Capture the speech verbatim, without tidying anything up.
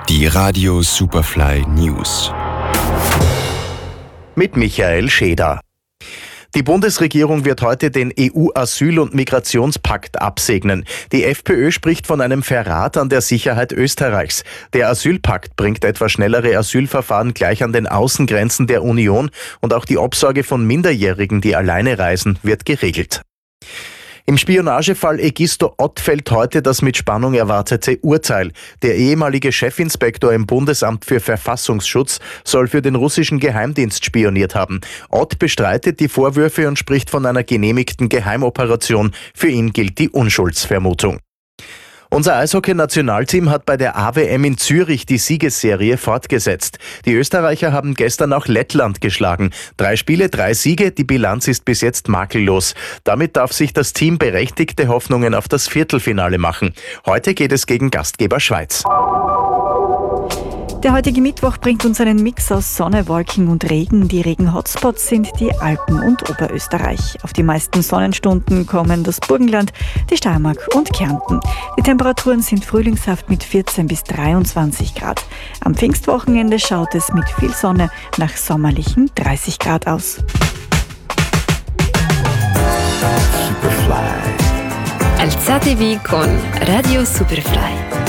Die Radio Superfly News. Mit Michael Scheder. Die Bundesregierung wird heute den E U-Asyl- und Migrationspakt absegnen. Die FPÖ spricht von einem Verrat an der Sicherheit Österreichs. Der Asylpakt bringt etwa schnellere Asylverfahren gleich an den Außengrenzen der Union und auch die Obsorge von Minderjährigen, die alleine reisen, wird geregelt. Im Spionagefall Egisto Ott fällt heute das mit Spannung erwartete Urteil. Der ehemalige Chefinspektor im Bundesamt für Verfassungsschutz soll für den russischen Geheimdienst spioniert haben. Ott bestreitet die Vorwürfe und spricht von einer genehmigten Geheimoperation. Für ihn gilt die Unschuldsvermutung. Unser Eishockey-Nationalteam hat bei der A W M in Zürich die Siegesserie fortgesetzt. Die Österreicher haben gestern auch Lettland geschlagen. Drei Spiele, drei Siege, die Bilanz ist bis jetzt makellos. Damit darf sich das Team berechtigte Hoffnungen auf das Viertelfinale machen. Heute geht es gegen Gastgeber Schweiz. Der heutige Mittwoch bringt uns einen Mix aus Sonne, Wolken und Regen. Die Regen-Hotspots sind die Alpen und Oberösterreich. Auf die meisten Sonnenstunden kommen das Burgenland, die Steiermark und Kärnten. Die Temperaturen sind frühlingshaft mit vierzehn bis dreiundzwanzig Grad. Am Pfingstwochenende schaut es mit viel Sonne nach sommerlichen dreißig Grad aus. Superfly. Alzatevi con Radio Superfly.